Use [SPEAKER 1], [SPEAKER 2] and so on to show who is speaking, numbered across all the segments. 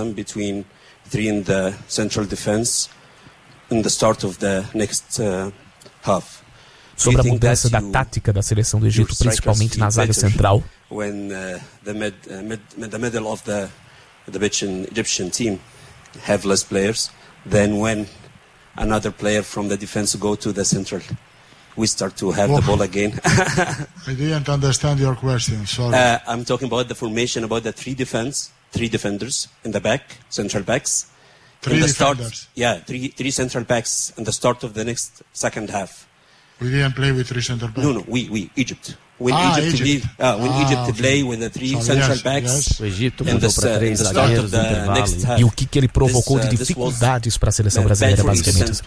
[SPEAKER 1] system between 3 in the central defense in the start of the next half.
[SPEAKER 2] Sobre a mudança da tática da seleção do Egito, principalmente na zaga central.
[SPEAKER 1] When the middle of the Egyptian team have less players than when another player from the defense go to the central. We start to have the ball again.
[SPEAKER 3] I didn't understand your question, sorry.
[SPEAKER 1] I'm talking about the formation, about the three defenders in the back, central backs.
[SPEAKER 3] Three defenders?
[SPEAKER 1] Three central backs in the start of the second half.
[SPEAKER 3] We didn't play with three central backs?
[SPEAKER 1] No, we, Egypt. When Egypt play with the three central backs,
[SPEAKER 4] o Egito mudou para 3 zagueiros no intervalo.
[SPEAKER 2] E o que ele provocou de dificuldades para a seleção brasileira, basicamente?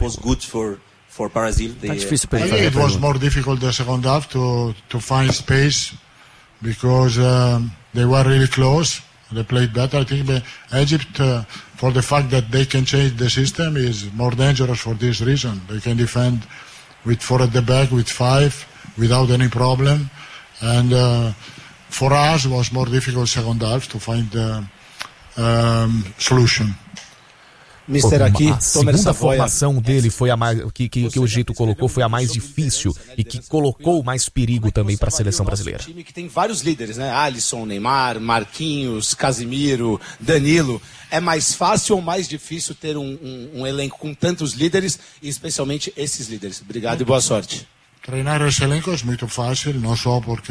[SPEAKER 4] Tá difícil para ele fazer.
[SPEAKER 3] It was more difficult the second half to find space because they were really close. They played better. I think Egypt, for the fact that they can change the system, is more dangerous for this reason. They can defend with 4 at the back, with 5, without any problem. And for us, it was more difficult second half to find the solution.
[SPEAKER 5] Mister, aqui,
[SPEAKER 2] a segunda formação dele foi a mais que o Egito colocou, foi a mais difícil e que colocou mais perigo também para a seleção brasileira.
[SPEAKER 5] Um time que tem vários líderes, né? Alisson, Neymar, Marquinhos, Casimiro, Danilo. É mais fácil ou mais difícil ter um elenco com tantos líderes e especialmente esses líderes? Obrigado e boa sorte.
[SPEAKER 3] Treinar esse elenco é muito fácil, não só porque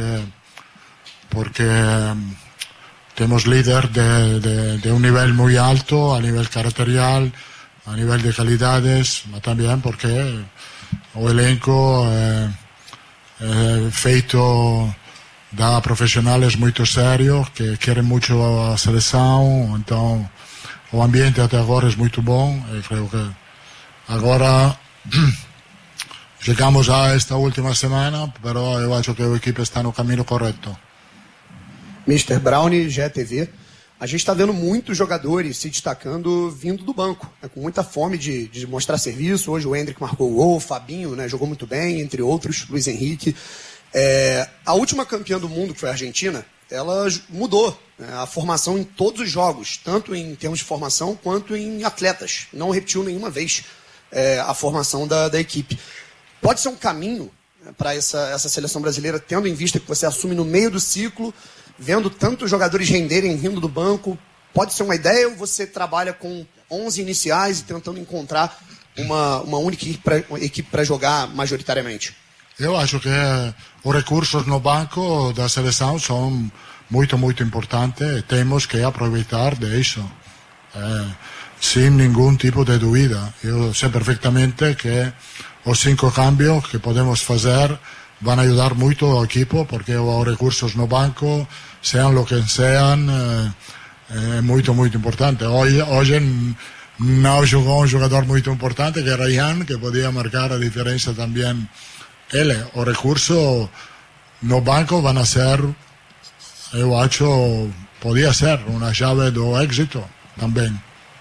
[SPEAKER 3] tenemos líder de un nivel muy alto, a nivel caracterial, a nivel de calidades, pero también porque o elenco feito da profissionais muito sérios, que querem muito a seleção, então o ambiente até agora é muito bom, e creio que agora chegamos a esta última semana, pero eu acho que a equipe está no caminho correto.
[SPEAKER 6] Mr. Brownie, GETV, a gente está vendo muitos jogadores se destacando vindo do banco, né, com muita fome de mostrar serviço. Hoje o Endrick marcou o gol, o Fabinho, né, jogou muito bem, entre outros, Luiz Henrique. A última campeã do mundo, que foi a Argentina, ela mudou, né, a formação em todos os jogos, tanto em termos de formação quanto em atletas. Não repetiu nenhuma vez a formação da equipe. Pode ser um caminho, né, para essa seleção brasileira, tendo em vista que você assume no meio do ciclo, vendo tantos jogadores renderem vindo do banco, pode ser uma ideia ou você trabalha com 11 iniciais e tentando encontrar uma única equipe para jogar majoritariamente?
[SPEAKER 3] Eu acho que os recursos no banco da seleção são muito importantes. Temos que aproveitar disso, sem nenhum tipo de dúvida. Eu sei perfeitamente que os 5 cambios que podemos fazer van a ayudar mucho al equipo, porque los recursos no banco, sean lo que sean, muy importante. Hoy no jugó un jugador muy importante, que era Ian, que podía marcar a diferencia también él. Los recursos no banco van a ser, yo acho, podía ser una llave do éxito también.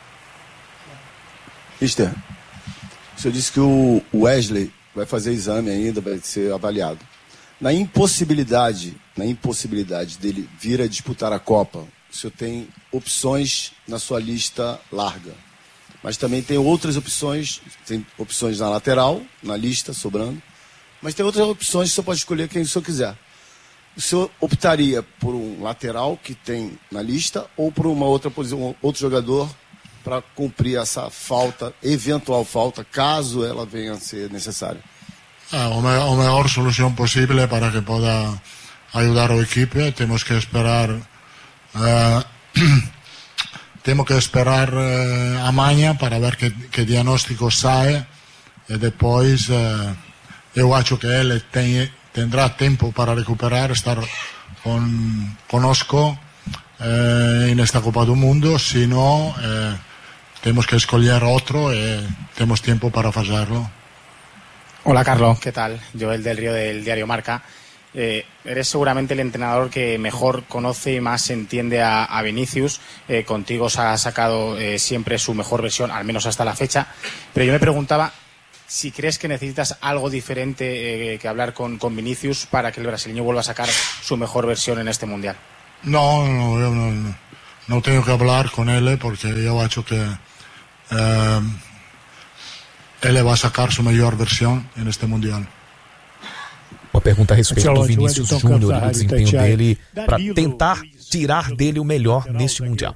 [SPEAKER 7] Mister, o senhor disse que o Wesley vai fazer exame ainda, vai ser avaliado. Na impossibilidade dele vir a disputar a Copa, o senhor tem opções na sua lista larga, mas também tem outras opções, tem opções na lateral, na lista, sobrando, mas tem outras opções que o senhor pode escolher quem o senhor quiser. O senhor optaria por um lateral que tem na lista ou por uma outra posição, outro jogador para cumprir essa falta, eventual falta, caso ela venha a ser necessária?
[SPEAKER 3] A mejor solución posible para que pueda ayudar al equipo. Tenemos que esperar a mañana para ver qué diagnóstico sale, y después yo acho que él tendrá tiempo para recuperar, estar conosco en esta Copa del Mundo. Si no, tenemos que escoger otro y tenemos tiempo para hacerlo.
[SPEAKER 8] Hola Carlos, ¿qué tal? Joel del Río del diario Marca. Eres seguramente el entrenador que mejor conoce y más entiende a Vinicius. Contigo se ha sacado siempre su mejor versión, al menos hasta la fecha. Pero yo me preguntaba si crees que necesitas algo diferente que hablar con Vinicius para que el brasileño vuelva a sacar su mejor versión en este Mundial.
[SPEAKER 3] No, não tenho que falar com ele, porque eu acho que ele vai sacar sua melhor versão neste Mundial.
[SPEAKER 2] Uma pergunta a respeito do Vinícius Júnior e do desempenho dele para tentar tirar dele o melhor neste Mundial.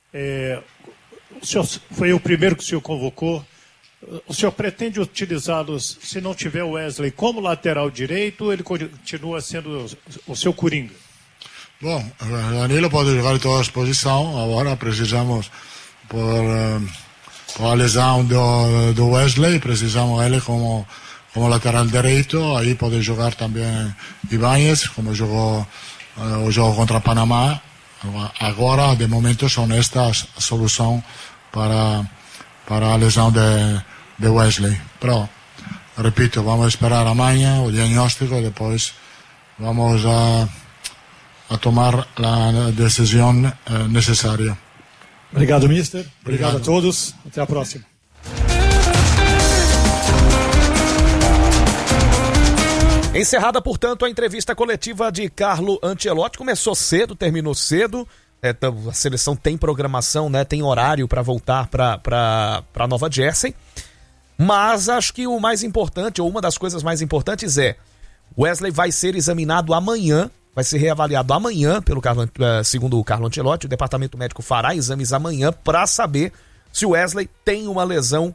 [SPEAKER 9] O senhor foi o primeiro que o senhor convocou. O senhor pretende utilizá-los, se não tiver o Wesley, como lateral direito, ou ele continua sendo o seu coringa?
[SPEAKER 3] Bom, Danilo pode jogar em todas as posições. Agora precisamos, por a lesão do Wesley, precisamos ele como lateral direito. Aí pode jogar também Ibáñez, como jogou o jogo contra Panamá. Agora, de momento, são estas a solução para a lesão de Wesley. Pero, repito, vamos esperar amanhã o diagnóstico e depois vamos a tomar a decisão necessária.
[SPEAKER 9] Obrigado, mister. Obrigado a todos. Até a próxima.
[SPEAKER 2] Encerrada, portanto, a entrevista coletiva de Carlo Ancelotti. Começou cedo, terminou cedo. A seleção tem programação, né? Tem horário para voltar para Nova Jersey. Mas acho que o mais importante, ou uma das coisas mais importantes Wesley vai ser examinado amanhã, vai ser reavaliado amanhã, segundo o Carlo Ancelotti. O departamento médico fará exames amanhã para saber se o Wesley tem uma lesão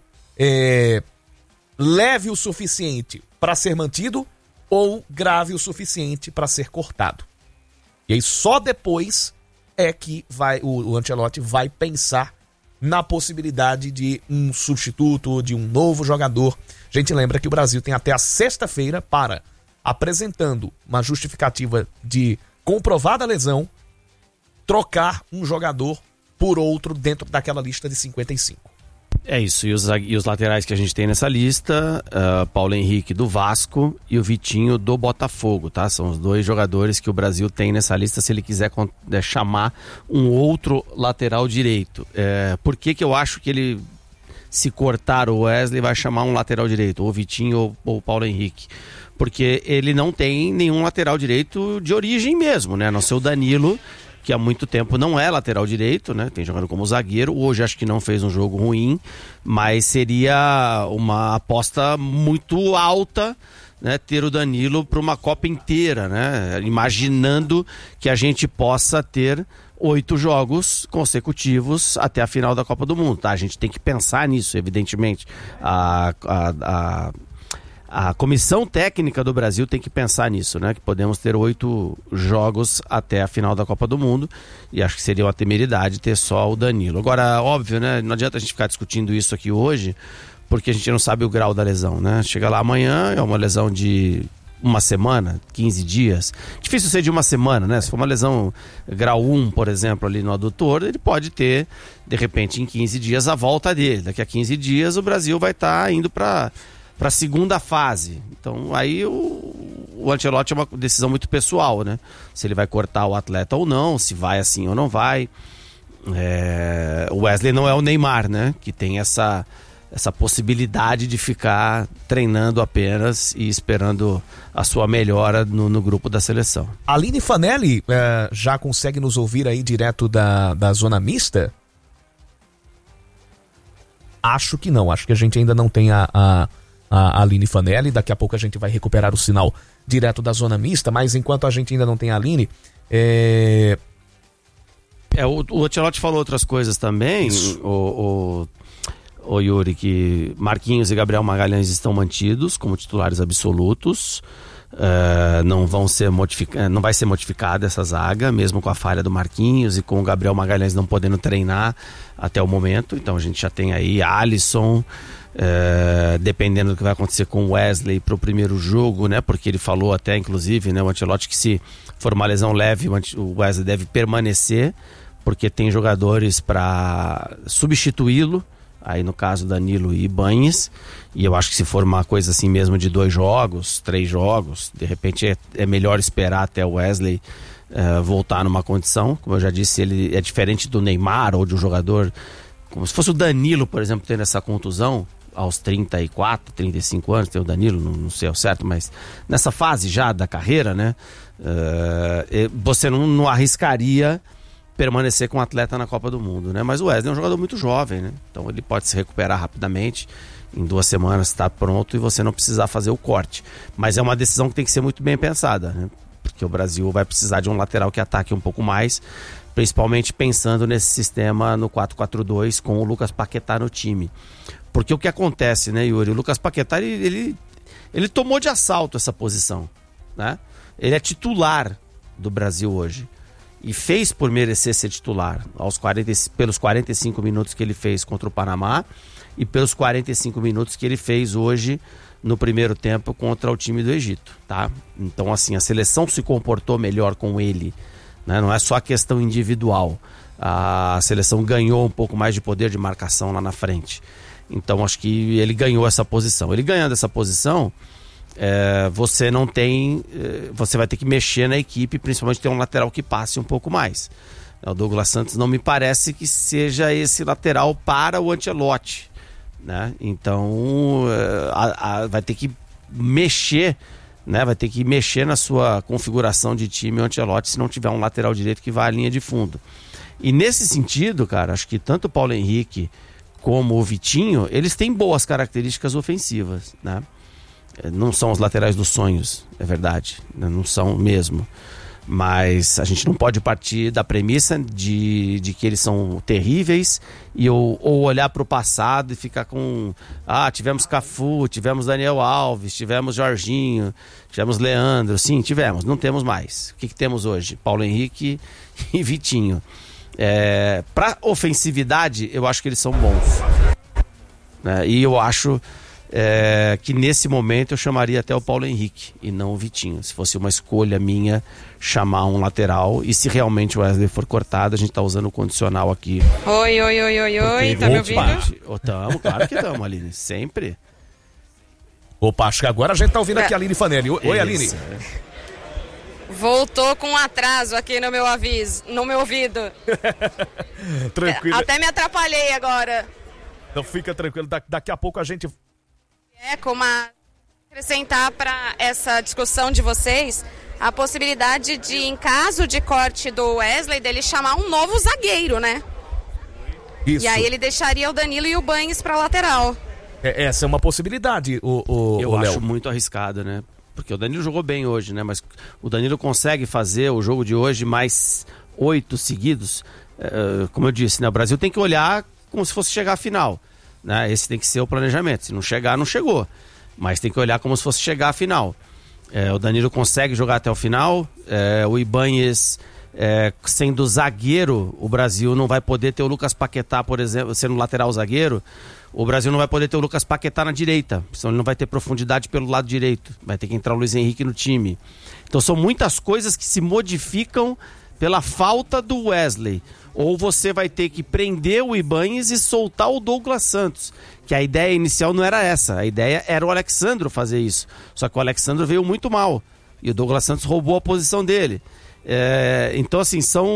[SPEAKER 2] leve o suficiente para ser mantido ou grave o suficiente para ser cortado. E aí só depois que o Ancelotti vai pensar na possibilidade de um substituto, de um novo jogador. A gente lembra que o Brasil tem até a sexta-feira para, apresentando uma justificativa de comprovada lesão, trocar um jogador por outro dentro daquela lista de 55.
[SPEAKER 10] É isso, e os laterais que a gente tem nessa lista, Paulo Henrique do Vasco e o Vitinho do Botafogo, tá? São os dois jogadores que o Brasil tem nessa lista se ele quiser chamar um outro lateral direito. Por que eu acho que ele, se cortar o Wesley, vai chamar um lateral direito, ou o Vitinho ou o Paulo Henrique? Porque ele não tem nenhum lateral direito de origem mesmo, né? A não ser o Danilo, que há muito tempo não é lateral direito, né? Tem jogado como zagueiro. Hoje acho que não fez um jogo ruim, mas seria uma aposta muito alta, né, ter o Danilo para uma Copa inteira, né? Imaginando que a gente possa ter 8 jogos consecutivos até a final da Copa do Mundo, tá? A gente tem que pensar nisso, evidentemente. A comissão técnica do Brasil tem que pensar nisso, né? Que podemos ter 8 jogos até a final da Copa do Mundo, e acho que seria uma temeridade ter só o Danilo. Agora, óbvio, né? Não adianta a gente ficar discutindo isso aqui hoje, porque a gente não sabe o grau da lesão, né? Chega lá amanhã, é uma lesão de uma semana, 15 dias. Difícil ser de uma semana, né? Se for uma lesão grau 1, por exemplo, ali no adutor, ele pode ter, de repente, em 15 dias a volta dele. Daqui a 15 dias o Brasil vai estar indo para a segunda fase. Então aí o Ancelotti é uma decisão muito pessoal, né? Se ele vai cortar o atleta ou não, se vai assim ou não vai. O Wesley não é o Neymar, né? Que tem essa possibilidade de ficar treinando apenas e esperando a sua melhora no grupo da seleção.
[SPEAKER 2] Aline Fanelli já consegue nos ouvir aí direto da zona mista? Acho que não, acho que a gente ainda não tem a Aline Fanelli. Daqui a pouco a gente vai recuperar o sinal direto da zona mista, mas enquanto a gente ainda não tem a Aline...
[SPEAKER 10] O Ancelotti falou outras coisas também, o Yuri, que Marquinhos e Gabriel Magalhães estão mantidos como titulares absolutos. Não vai ser modificada essa zaga, mesmo com a falha do Marquinhos e com o Gabriel Magalhães não podendo treinar até o momento. Então a gente já tem aí Alisson, dependendo do que vai acontecer com o Wesley para o primeiro jogo, né? Porque ele falou até, inclusive, né, o Ancelotti, que se for uma lesão leve, o Wesley deve permanecer, porque tem jogadores para substituí-lo. Aí no caso Danilo e Ibáñez, e eu acho que se for uma coisa assim mesmo de 2 jogos, 3 jogos, de repente é melhor esperar até o Wesley voltar numa condição. Como eu já disse, ele é diferente do Neymar ou de um jogador, como se fosse o Danilo, por exemplo, tendo essa contusão aos 34, 35 anos, tem o Danilo, não sei ao certo, mas nessa fase já da carreira, né, você não arriscaria permanecer com o atleta na Copa do Mundo, né? Mas o Wesley é um jogador muito jovem, né? Então ele pode se recuperar rapidamente, em 2 semanas está pronto e você não precisar fazer o corte. Mas é uma decisão que tem que ser muito bem pensada, né? Porque o Brasil vai precisar de um lateral que ataque um pouco mais, principalmente pensando nesse sistema no 4-4-2 com o Lucas Paquetá no time. Porque o que acontece, né, Yuri? O Lucas Paquetá, ele tomou de assalto essa posição, né? Ele é titular do Brasil hoje e fez por merecer ser titular pelos 45 minutos que ele fez contra o Panamá e pelos 45 minutos que ele fez hoje no primeiro tempo contra o time do Egito, tá? Então, assim, a seleção se comportou melhor com ele, né? Não é só a questão individual. A seleção ganhou um pouco mais de poder de marcação lá na frente. Então, acho que ele ganhou essa posição. Ele ganhando essa posição, você não tem... você vai ter que mexer na equipe, principalmente ter um lateral que passe um pouco mais. O Douglas Santos não me parece que seja esse lateral para o Ancelotti, né? Então vai ter que mexer, né? Vai ter que mexer na sua configuração de time o Ancelotti se não tiver um lateral direito que vá à linha de fundo. E nesse sentido, cara, acho que tanto o Paulo Henrique como o Vitinho, eles têm boas características ofensivas, né? Não são os laterais dos sonhos, é verdade, não são mesmo. Mas a gente não pode partir da premissa de que eles são terríveis ou olhar para o passado e ficar com... tivemos Cafu, tivemos Daniel Alves, tivemos Jorginho, tivemos Leandro. Sim, tivemos, não temos mais. O que temos hoje? Paulo Henrique e Vitinho. Para ofensividade, eu acho que eles são bons. E eu acho... que nesse momento eu chamaria até o Paulo Henrique e não o Vitinho. Se fosse uma escolha minha, chamar um lateral. E se realmente o Wesley for cortado, a gente tá usando o condicional aqui.
[SPEAKER 11] Oi, tá me ouvindo?
[SPEAKER 10] Tamo, claro que estamos, Aline, sempre.
[SPEAKER 2] Opa, acho que agora a gente tá ouvindo aqui a Aline Fanelli. Oi, Aline.
[SPEAKER 11] Voltou com um atraso aqui no meu ouvido.
[SPEAKER 2] Tranquilo.
[SPEAKER 11] Até me atrapalhei agora.
[SPEAKER 2] Então fica tranquilo, daqui a pouco a gente...
[SPEAKER 11] como acrescentar para essa discussão de vocês a possibilidade de, em caso de corte do Wesley, dele chamar um novo zagueiro, né?
[SPEAKER 2] Isso.
[SPEAKER 11] E aí ele deixaria o Danilo e o Banhes para lateral.
[SPEAKER 2] Essa é uma possibilidade,
[SPEAKER 10] eu acho muito arriscado, né? Porque o Danilo jogou bem hoje, né? Mas o Danilo consegue fazer o jogo de hoje mais 8 seguidos. Como eu disse, né? O Brasil tem que olhar como se fosse chegar à final, né? Esse tem que ser o planejamento. Se não chegar, não chegou. Mas tem que olhar como se fosse chegar à final. O Danilo consegue jogar até o final. O Ibáñez, sendo zagueiro, o Brasil não vai poder ter o Lucas Paquetá, por exemplo, sendo lateral zagueiro. O Brasil não vai poder ter o Lucas Paquetá na direita, senão ele não vai ter profundidade pelo lado direito. Vai ter que entrar o Luiz Henrique no time. Então são muitas coisas que se modificam pela falta do Wesley. Ou você vai ter que prender o Ibáñez e soltar o Douglas Santos. Que a ideia inicial não era essa. A ideia era o Alexandro fazer isso. Só que o Alexandro veio muito mal. E o Douglas Santos roubou a posição dele. Então, assim,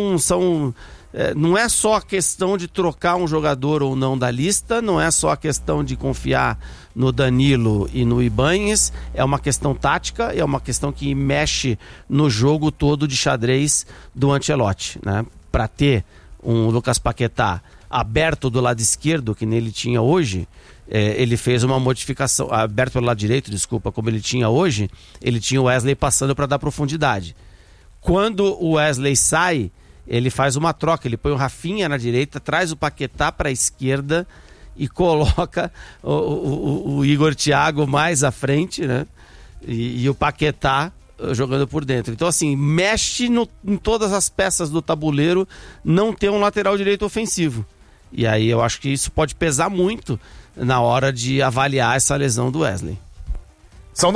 [SPEAKER 10] não é só a questão de trocar um jogador ou não da lista. Não é só a questão de confiar no Danilo e no Ibáñez. É uma questão tática. É uma questão que mexe no jogo todo de xadrez do Ancelotti, né? Para ter um Lucas Paquetá aberto do lado esquerdo, que nele tinha hoje, ele fez uma modificação, aberto pelo lado direito, desculpa, como ele tinha hoje, ele tinha o Wesley passando para dar profundidade. Quando o Wesley sai, ele faz uma troca, ele põe o Rafinha na direita, traz o Paquetá para a esquerda e coloca o Igor Thiago mais à frente, né? E o Paquetá jogando por dentro. Então, assim, mexe em todas as peças do tabuleiro não ter um lateral direito ofensivo. E aí eu acho que isso pode pesar muito na hora de avaliar essa lesão do Wesley.
[SPEAKER 2] São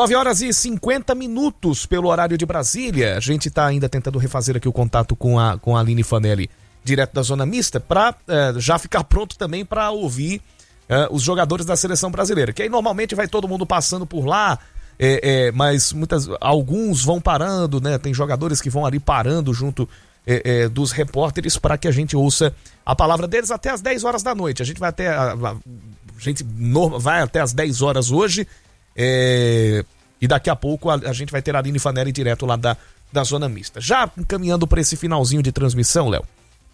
[SPEAKER 2] 9h50 pelo horário de Brasília. A gente está ainda tentando refazer aqui o contato com a Aline Fanelli, direto da Zona Mista, para já ficar pronto também para ouvir os jogadores da seleção brasileira. Que aí normalmente vai todo mundo passando por lá, mas alguns vão parando, né? Tem jogadores que vão ali parando junto dos repórteres para que a gente ouça a palavra deles até as 10 horas da noite. A gente vai vai até as 10 horas hoje, e daqui a pouco a gente vai ter a Aline Fanelli direto lá da Zona Mista. Já caminhando para esse finalzinho de transmissão, Léo,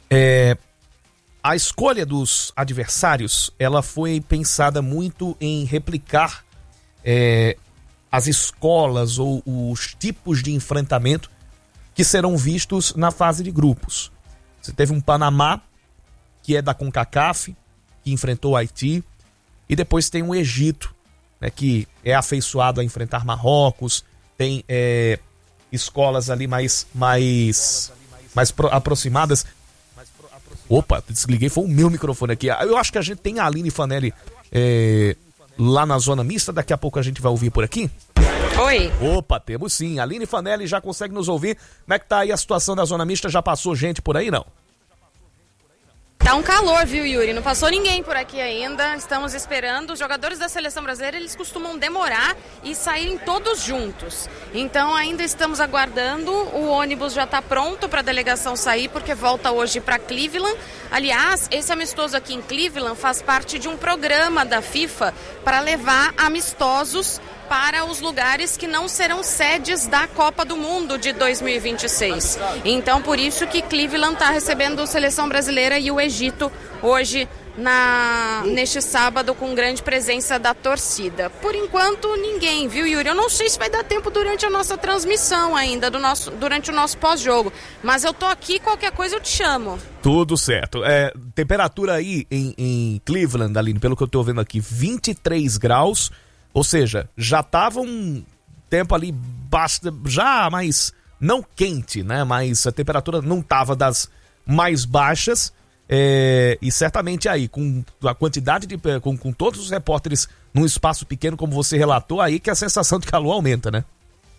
[SPEAKER 2] A escolha dos adversários, ela foi pensada muito em replicar as escolas ou os tipos de enfrentamento que serão vistos na fase de grupos. Você teve um Panamá, que é da CONCACAF, que enfrentou o Haiti, e depois tem o Egito, né, que é afeiçoado a enfrentar Marrocos, tem escolas ali mais aproximadas. Opa, desliguei, foi o meu microfone aqui. Eu acho que a gente tem a Aline Fanelli lá na zona mista, daqui a pouco a gente vai ouvir por aqui.
[SPEAKER 11] Oi.
[SPEAKER 2] Opa, temos sim. A Aline Fanelli já consegue nos ouvir. Como é que tá aí a situação da zona mista? Já passou gente por aí, não?
[SPEAKER 11] Tá um calor, viu, Yuri? Não passou ninguém por aqui ainda. Estamos esperando. Os jogadores da seleção brasileira, eles costumam demorar e saírem todos juntos. Então ainda estamos aguardando. O ônibus já está pronto para a delegação sair, porque volta hoje para Cleveland. Aliás, esse amistoso aqui em Cleveland faz parte de um programa da FIFA para levar amistosos para os lugares que não serão sedes da Copa do Mundo de 2026. Então, por isso que Cleveland está recebendo a seleção brasileira e o Egito hoje, neste sábado, com grande presença da torcida. Por enquanto, ninguém, viu, Yuri? Eu não sei se vai dar tempo durante a nossa transmissão ainda, durante o nosso pós-jogo. Mas eu tô aqui, qualquer coisa eu te chamo.
[SPEAKER 2] Tudo certo. Temperatura aí em Cleveland, Aline, pelo que eu tô vendo aqui, 23 graus. Ou seja, já estava um tempo ali já mais, não quente, né? Mas a temperatura não estava das mais baixas. E certamente aí, com a quantidade com todos os repórteres num espaço pequeno, como você relatou, aí que a sensação de calor aumenta, né?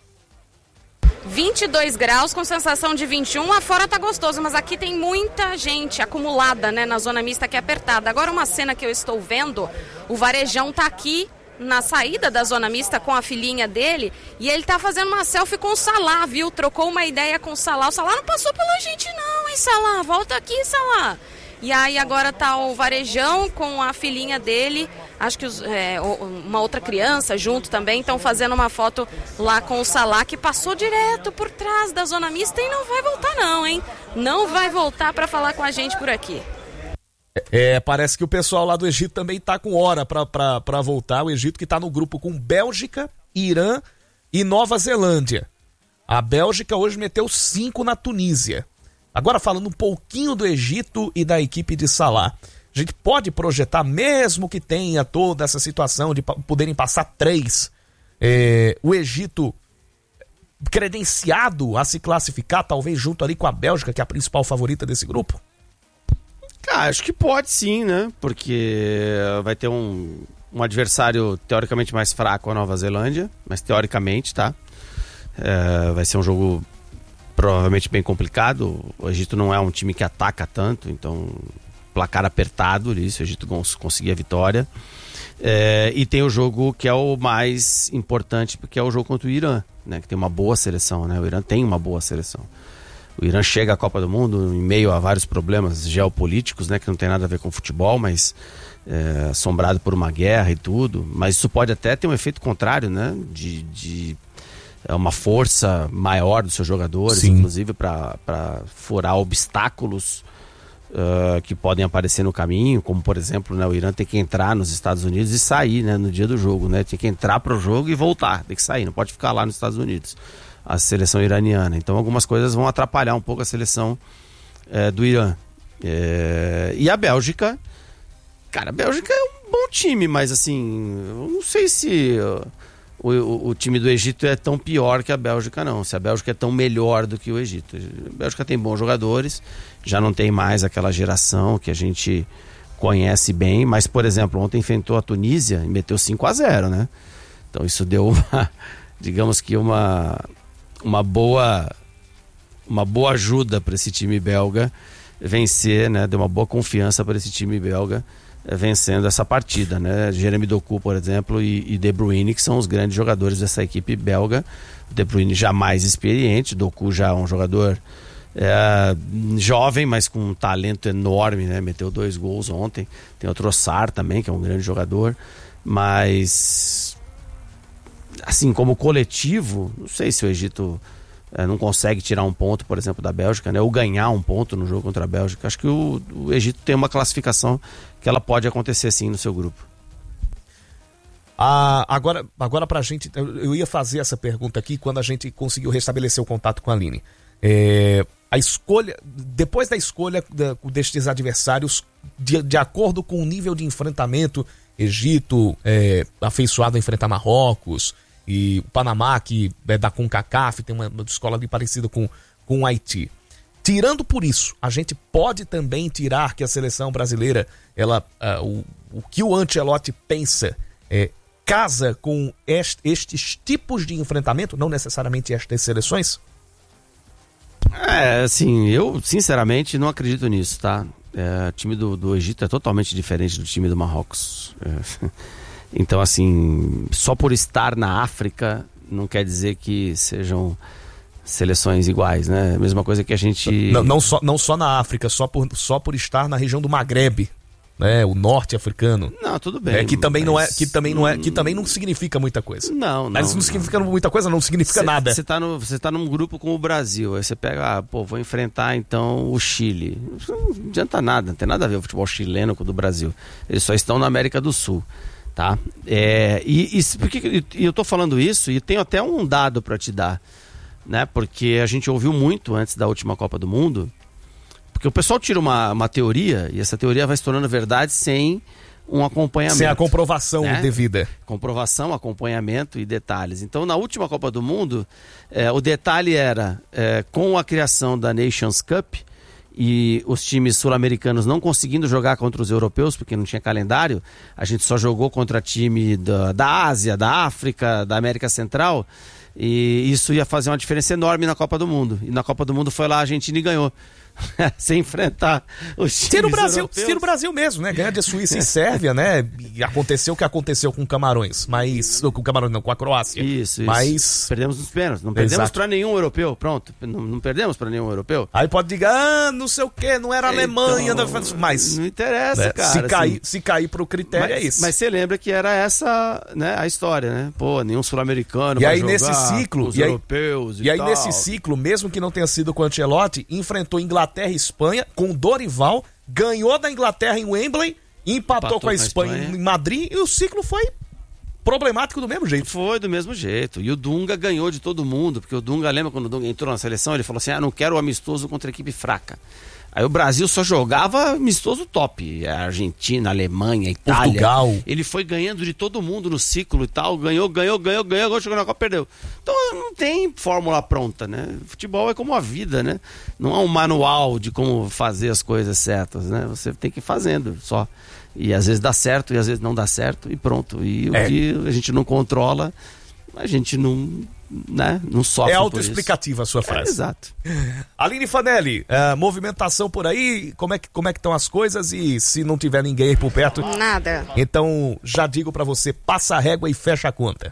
[SPEAKER 11] 22 graus com sensação de 21, afora tá gostoso, mas aqui tem muita gente acumulada, né? Na zona mista que é apertada. Agora uma cena que eu estou vendo, o Varejão tá aqui na saída da zona mista com a filhinha dele, e ele tá fazendo uma selfie com o Salah, viu? Trocou uma ideia com o Salah. O Salah não passou pela gente não, hein, Salah? Volta aqui, Salah. E aí agora tá o Varejão com a filhinha dele, acho que uma outra criança junto também, estão fazendo uma foto lá com o Salah, que passou direto por trás da zona mista e não vai voltar não, hein? Não vai voltar para falar com a gente por aqui.
[SPEAKER 2] Parece que o pessoal lá do Egito também tá com hora pra voltar. O Egito que tá no grupo com Bélgica, Irã e Nova Zelândia. A Bélgica hoje meteu 5 na Tunísia. Agora falando um pouquinho do Egito e da equipe de Salah. A gente pode projetar, mesmo que tenha toda essa situação de poderem passar 3, o Egito credenciado a se classificar, talvez junto ali com a Bélgica, que é a principal favorita desse grupo?
[SPEAKER 10] Acho que pode sim, né? Porque vai ter um adversário teoricamente mais fraco, a Nova Zelândia, mas teoricamente, tá? Vai ser um jogo provavelmente bem complicado. O Egito não é um time que ataca tanto, então placar apertado ali, se o Egito conseguir a vitória. E tem o jogo que é o mais importante, porque é o jogo contra o Irã, né? Que tem uma boa seleção, né? O Irã tem uma boa seleção. O Irã chega à Copa do Mundo em meio a vários problemas geopolíticos, né, que não tem nada a ver com futebol, mas assombrado por uma guerra e tudo. Mas isso pode até ter um efeito contrário, né, de uma força maior dos seus jogadores, sim, inclusive para furar obstáculos que podem aparecer no caminho, como por exemplo, né, o Irã tem que entrar nos Estados Unidos e sair, né, no dia do jogo, né, tem que entrar para o jogo e voltar, tem que sair, não pode ficar lá nos Estados Unidos. A seleção iraniana. Então algumas coisas vão atrapalhar um pouco a seleção do Irã. E a Bélgica, cara, a Bélgica é um bom time, mas assim, eu não sei se o time do Egito é tão pior que a Bélgica, não. Se a Bélgica é tão melhor do que o Egito. A Bélgica tem bons jogadores, já não tem mais aquela geração que a gente conhece bem, mas, por exemplo, ontem enfrentou a Tunísia e meteu 5-0, né? Então isso deu digamos que uma boa ajuda para esse time belga vencer, né? Deu uma boa confiança para esse time belga vencendo essa partida, né? Jeremy Doku, por exemplo, e De Bruyne, que são os grandes jogadores dessa equipe belga. O De Bruyne já mais experiente, Doku já um jogador jovem, mas com um talento enorme, né? Meteu 2 gols ontem. Tem o Trossard também, que é um grande jogador, mas assim, como coletivo, não sei se o Egito não consegue tirar um ponto, por exemplo, da Bélgica, né? Ou ganhar um ponto no jogo contra a Bélgica. Acho que o Egito tem uma classificação que ela pode acontecer sim no seu grupo.
[SPEAKER 2] Agora pra gente, eu ia fazer essa pergunta aqui quando a gente conseguiu restabelecer o contato com a Aline. A escolha, depois da escolha destes adversários, de acordo com o nível de enfrentamento, Egito afeiçoado a enfrentar Marrocos, e o Panamá, que é da CONCACAF, tem uma escola ali parecida com o Haiti. Tirando por isso, a gente pode também tirar que a seleção brasileira, o que o Ancelotti pensa, casa com estes tipos de enfrentamento, não necessariamente estas seleções?
[SPEAKER 10] Assim, eu sinceramente não acredito nisso, tá? O time do Egito é totalmente diferente do time do Marrocos. Então, assim, só por estar na África não quer dizer que sejam seleções iguais, né? A mesma coisa que a gente...
[SPEAKER 2] Não só na África, só por estar na região do Maghreb, né? O norte africano.
[SPEAKER 10] Não, tudo bem.
[SPEAKER 2] Que também não significa muita coisa. Mas não significa muita coisa, não significa nada.
[SPEAKER 10] Você tá num grupo com o Brasil, aí você pega, vou enfrentar então o Chile. Não adianta nada, não tem nada a ver o futebol chileno com o do Brasil. Eles só estão na América do Sul. Tá? E eu tô falando isso e tenho até um dado para te dar, né? Porque a gente ouviu muito antes da última Copa do Mundo, porque o pessoal tira uma teoria e essa teoria vai se tornando verdade sem um acompanhamento.
[SPEAKER 2] Sem a comprovação, né? Devida.
[SPEAKER 10] Comprovação, acompanhamento e detalhes. Então, na última Copa do Mundo, o detalhe era, com a criação da Nations Cup, e os times sul-americanos não conseguindo jogar contra os europeus, porque não tinha calendário, a gente só jogou contra time da Ásia, da África, da América Central, e isso ia fazer uma diferença enorme na Copa do Mundo. E na Copa do Mundo foi lá, a Argentina e ganhou. Sem enfrentar os times europeus.
[SPEAKER 2] Tira o Brasil mesmo, né? Ganha de Suíça e Sérvia, né? E aconteceu o que aconteceu com Camarões, com a Croácia.
[SPEAKER 10] Isso.
[SPEAKER 2] Mas
[SPEAKER 10] perdemos nos pênaltis, não perdemos para nenhum europeu, pronto. Não perdemos para nenhum europeu.
[SPEAKER 2] Aí pode dizer, não sei o que, não era Alemanha,
[SPEAKER 10] mas não interessa, né? Cara.
[SPEAKER 2] Se cair pro critério é isso.
[SPEAKER 10] Mas você lembra que era essa, né, a história, né? Nenhum sul-americano
[SPEAKER 2] vai jogar nesse ciclo,
[SPEAKER 10] os europeus
[SPEAKER 2] e aí tal. Nesse ciclo, mesmo que não tenha sido com o Ancelotti, enfrentou Inglaterra e Espanha com Dorival, ganhou da Inglaterra em Wembley, empatou com a Espanha em Madrid e o ciclo foi problemático do mesmo jeito.
[SPEAKER 10] Foi do mesmo jeito. E o Dunga ganhou de todo mundo, porque o Dunga, lembra quando o Dunga entrou na seleção, ele falou assim, não quero o amistoso contra a equipe fraca. Aí o Brasil só jogava amistoso top. A Argentina, a Alemanha, a Itália.
[SPEAKER 2] Portugal.
[SPEAKER 10] Ele foi ganhando de todo mundo no ciclo e tal. Ganhou, chegou na Copa, perdeu. Então não tem fórmula pronta, né? Futebol é como a vida, né? Não há um manual de como fazer as coisas certas, né? Você tem que ir fazendo só. E às vezes dá certo e às vezes não dá certo e pronto. E o que a gente não controla, a gente não sofre.
[SPEAKER 2] É autoexplicativa a sua frase.
[SPEAKER 10] Exato.
[SPEAKER 2] Aline Fanelli, movimentação por aí, como é que estão as coisas? E se não tiver ninguém aí por perto?
[SPEAKER 11] Nada.
[SPEAKER 2] Então já digo pra você, passa a régua e fecha a conta.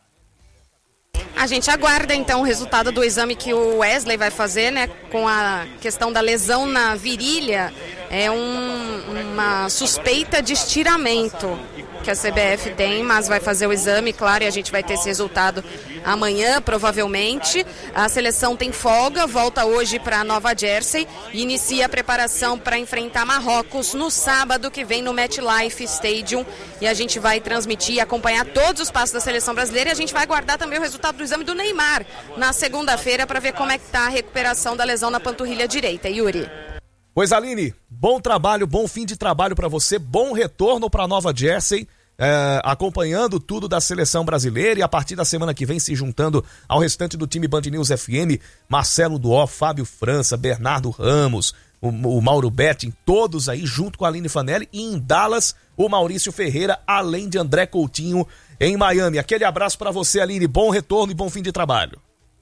[SPEAKER 11] A gente aguarda então o resultado do exame que o Wesley vai fazer, né? Com a questão da lesão na virilha, uma suspeita de estiramento que a CBF tem, mas vai fazer o exame, claro, e a gente vai ter esse resultado amanhã, provavelmente. A seleção tem folga, volta hoje para Nova Jersey e inicia a preparação para enfrentar Marrocos no sábado que vem no MetLife Stadium. E a gente vai transmitir e acompanhar todos os passos da seleção brasileira e a gente vai aguardar também o resultado do exame do Neymar na segunda-feira para ver como é que está a recuperação da lesão na panturrilha direita. Yuri.
[SPEAKER 2] Pois, Aline, bom trabalho, bom fim de trabalho para você, bom retorno para Nova Jersey, acompanhando tudo da seleção brasileira e a partir da semana que vem se juntando ao restante do time Band News FM, Marcelo Duó, Fábio França, Bernardo Ramos, o Mauro Betting, todos aí junto com a Aline Fanelli, e em Dallas o Maurício Ferreira, além de André Coutinho em Miami. Aquele abraço para você, Aline, bom retorno e bom fim de trabalho.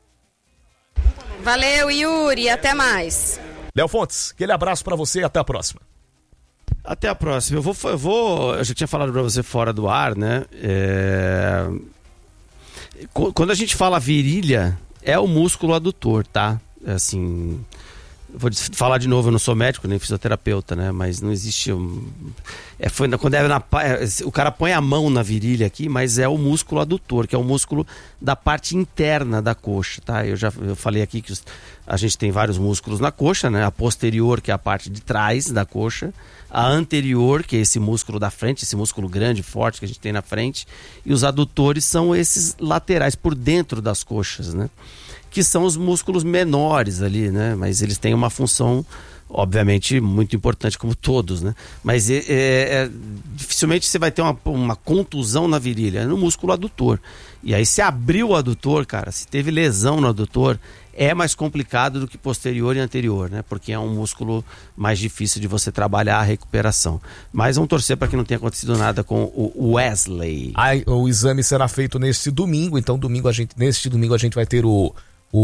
[SPEAKER 11] Valeu, Yuri, até mais.
[SPEAKER 2] Léo Fontes, aquele abraço pra você e até a próxima.
[SPEAKER 10] Até a próxima. Eu já tinha falado pra você fora do ar, né? Quando a gente fala virilha, é o músculo adutor, tá? Assim, vou falar de novo, eu não sou médico nem fisioterapeuta, né? Mas não existe quando o cara põe a mão na virilha aqui, mas é o músculo adutor, que é o músculo da parte interna da coxa, tá? Eu falei aqui que a gente tem vários músculos na coxa, né? A posterior, que é a parte de trás da coxa, a anterior, que é esse músculo da frente, esse músculo grande, forte que a gente tem na frente, e os adutores são esses laterais, por dentro das coxas, né? Que são os músculos menores ali, né? Mas eles têm uma função, obviamente, muito importante, como todos, né? Mas dificilmente você vai ter uma contusão na virilha, é no músculo adutor. E aí, se abriu o adutor, cara, se teve lesão no adutor, é mais complicado do que posterior e anterior, né? Porque é um músculo mais difícil de você trabalhar a recuperação. Mas vamos torcer para que não tenha acontecido nada com o Wesley.
[SPEAKER 2] O exame será feito neste domingo, então neste domingo a gente vai ter o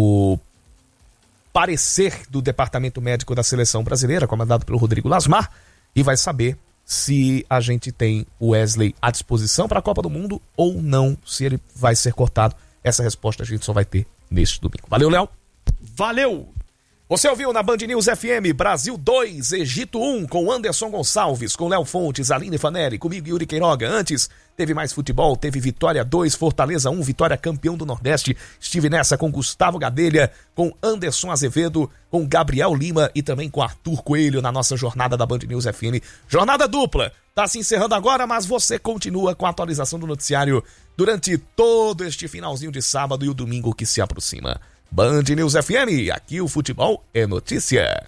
[SPEAKER 2] parecer do Departamento Médico da Seleção Brasileira, comandado pelo Rodrigo Lasmar, e vai saber se a gente tem o Wesley à disposição para a Copa do Mundo ou não, se ele vai ser cortado. Essa resposta a gente só vai ter neste domingo. Valeu, Léo!
[SPEAKER 10] Valeu!
[SPEAKER 2] Você ouviu na Band News FM Brasil 2, Egito 1, com Anderson Gonçalves, com Léo Fontes, Aline Fanelli, comigo Yuri Queiroga. Antes, teve mais futebol, teve Vitória 2, Fortaleza 1, Vitória campeão do Nordeste. Estive nessa com Gustavo Gadelha, com Anderson Azevedo, com Gabriel Lima e também com Arthur Coelho na nossa jornada da Band News FM. Jornada dupla, tá se encerrando agora, mas você continua com a atualização do noticiário durante todo este finalzinho de sábado e o domingo que se aproxima. Band News FM, aqui o futebol é notícia.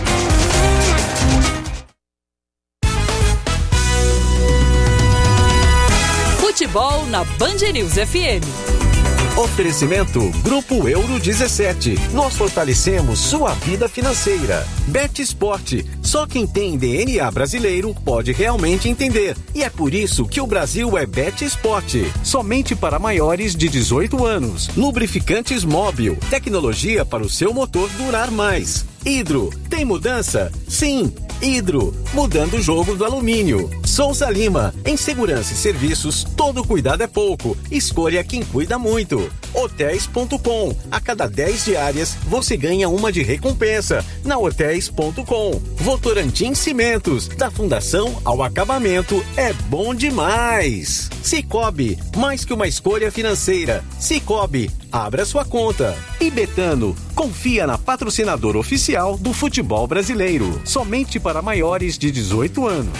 [SPEAKER 12] Futebol na Band News FM.
[SPEAKER 13] Oferecimento Grupo Euro 17. Nós fortalecemos sua vida financeira. Bet Sport. Só quem tem DNA brasileiro pode realmente entender. E é por isso que o Brasil é Bet Sport. Somente para maiores de 18 anos. Lubrificantes Móbil. Tecnologia para o seu motor durar mais. Hidro. Tem mudança? Sim. Hidro. Mudando o jogo do alumínio. Souza Lima. Em segurança e serviços, todo cuidado é pouco. Escolha quem cuida muito. Hotéis.com. A cada 10 diárias, você ganha uma de recompensa. Na Hotéis.com. Votorantim Cimentos. Da fundação ao acabamento, é bom demais. Cicobi. Mais que uma escolha financeira. Cicobi. Abra sua conta. E Betano. Confia na patrocinadora oficial do futebol brasileiro. Somente para maiores de 18 anos.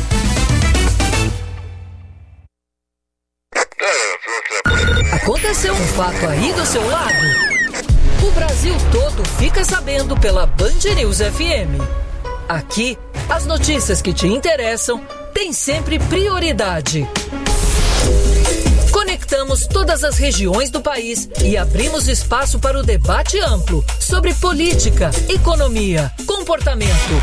[SPEAKER 12] Aconteceu um fato aí do seu lado? O Brasil todo fica sabendo pela Band News FM. Aqui, as notícias que te interessam têm sempre prioridade. Conectamos todas as regiões do país e abrimos espaço para o debate amplo sobre política, economia, comportamento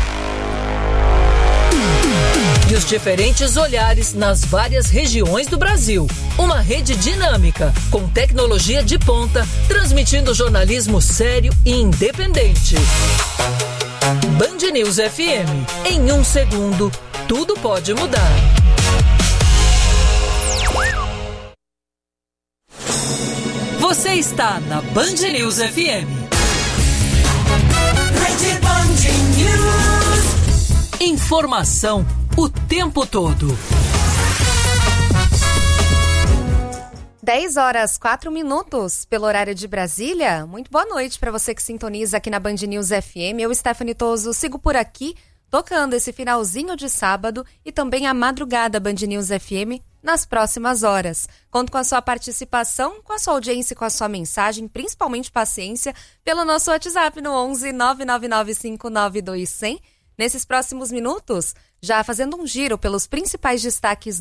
[SPEAKER 12] e os diferentes olhares nas várias regiões do Brasil. Uma rede dinâmica, com tecnologia de ponta, transmitindo jornalismo sério e independente. Band News FM. Em 1 segundo, tudo pode mudar. Você está na Band News FM. Rede Band News. Informação o tempo todo.
[SPEAKER 14] 10h04 pelo horário de Brasília. Muito boa noite para você que sintoniza aqui na Band News FM. Eu, Stephanie Toso, sigo por aqui, tocando esse finalzinho de sábado e também a madrugada Band News FM nas próximas horas. Conto com a sua participação, com a sua audiência e com a sua mensagem, principalmente paciência, pelo nosso WhatsApp no 11 999 592 100. Nesses próximos minutos, já fazendo um giro pelos principais destaques